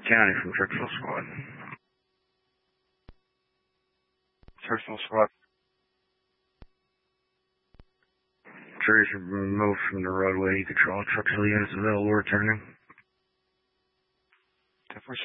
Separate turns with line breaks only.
County from Churchill Squad. Churchill Squad. Trees are removed from the roadway. You control trucks and units available returning. 10-4